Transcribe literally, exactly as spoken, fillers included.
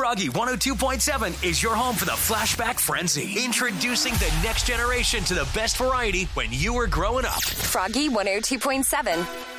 Froggy one oh two point seven is your home for the Flashback Frenzy. Introducing the next generation to the best variety when you were growing up. Froggy one oh two point seven.